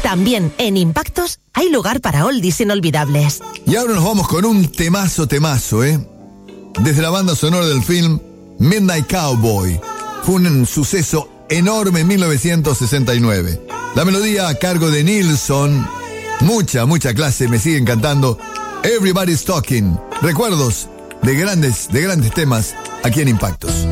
También en Impactos hay lugar para oldies inolvidables. Y ahora nos vamos con un temazo, desde la banda sonora del film Midnight Cowboy. Fue un suceso enorme en 1969. La melodía a cargo de Nilsson. Mucha clase, me siguen cantando. Everybody's Talking. Recuerdos de grandes temas aquí en Impactos.